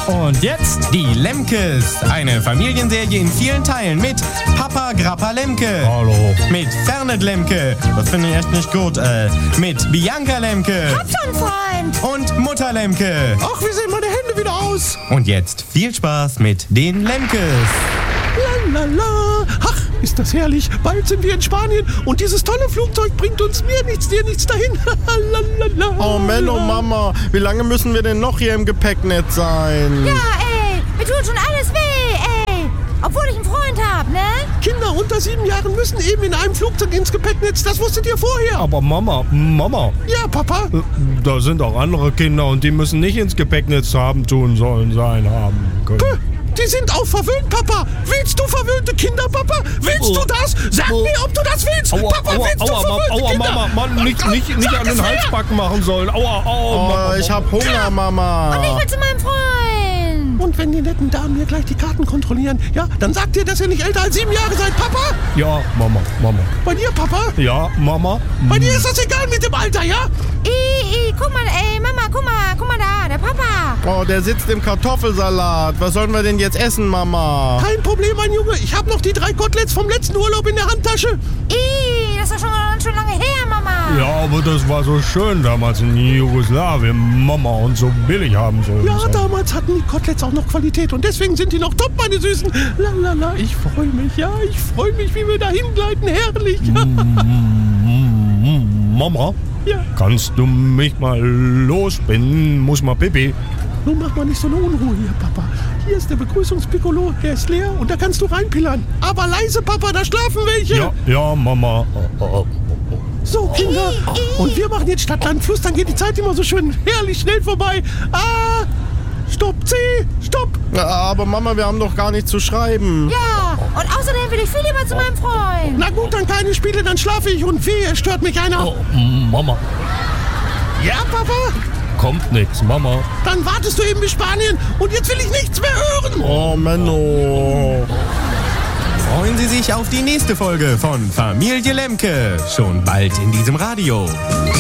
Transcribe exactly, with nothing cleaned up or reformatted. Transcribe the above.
Und jetzt die Lemkes. Eine Familienserie in vielen Teilen mit Papa Grappa Lemke. Hallo. Mit Fernet Lemke. Das finde ich echt nicht gut. Äh, mit Bianca Lemke. Hab schon, Freund. Und Mutter Lemke. Ach, wie sehen meine Hände wieder aus? Und jetzt viel Spaß mit den Lemkes. Lalala. Ach, ist das herrlich. Bald sind wir in Spanien und dieses tolle Flugzeug bringt uns mir nichts, dir nichts dahin. Lalala. Oh Menno, Mama, wie lange müssen wir denn noch hier im Gepäcknetz sein? Ja, ey, mir tut schon alles weh, ey. Obwohl ich einen Freund hab, ne? Kinder unter sieben Jahren müssen eben in einem Flugzeug ins Gepäcknetz. Das wusstet ihr vorher. Aber Mama, Mama, Ja, Papa. da sind auch andere Kinder und die müssen nicht ins Gepäcknetz haben, tun sollen, sein, haben können. Puh, Die sind auch verwöhnt, Papa. Willst du verwöhnte Kinder, Papa? Willst du das? Sag Oh. mir, ob du das willst. Aua, Papa, aua, willst du aua, verwöhnte aua, Kinder? Mama, Mann, nicht, nicht, nicht an den Halsbacken machen sollen. Aua, aua, Oh, Mama. ich hab Hunger, Und ich Mama. will zu meinem Freund. Und wenn die netten Damen hier gleich die Karten kontrollieren, ja, dann sagt ihr, dass ihr nicht älter als sieben Jahre seid, Papa? Ja, Mama, Mama. Bei dir, Papa? Ja, Mama. Bei dir ist das egal mit dem Alter, ja? I, I, guck mal, ey, Mama, guck mal, guck mal da, der Papa. Oh, der sitzt im Kartoffelsalat. Was sollen wir denn jetzt essen, Mama? Kein Problem, mein Junge. Ich habe noch die drei Koteletts vom letzten Urlaub in der Handtasche. I, das ist doch schon ganz schön lange her, Mama. Ja, aber das war so schön damals in Jugoslawien, Mama, und so billig haben sollen. Ja, damals hatten die Koteletts auch noch Qualität und deswegen sind die noch top, meine Süßen. Lalala, ich freue mich, ja, ich freue mich, wie wir dahin gleiten. Herrlich. Mama, Ja. kannst du mich mal losbinden? Muss mal Pipi. Nun mach mal nicht so eine Unruhe hier, Papa. Hier ist der Begrüßungspiccolo, der ist leer und da kannst du reinpillern. Aber leise, Papa, da schlafen welche. Ja, ja, Mama. Oh, oh, oh. So, Kinder. Und wir machen jetzt Stadt, Land, Fluss, dann geht die Zeit immer so schön herrlich schnell vorbei. Ah, stopp, C, stopp. Ja, aber Mama, wir haben doch gar nichts zu schreiben. Ja, und außerdem will ich viel lieber zu meinem Freund. Na gut, dann keine Spiele, dann schlafe ich und wehe, es stört mich einer. Oh, Mama, Ja, Papa? kommt nix, Mama. Dann wartest du eben bis Spanien und jetzt will ich nichts mehr hören. Oh, Menno. Freuen Sie sich auf die nächste Folge von Familie Lemke. Schon bald in diesem Radio.